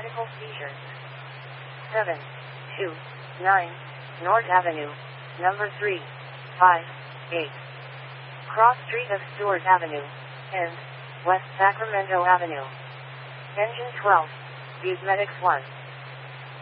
electrical seizures. 729 North Avenue, number 358. Cross Street of Stewart Avenue, and West Sacramento Avenue. Engine 12, Medics 1.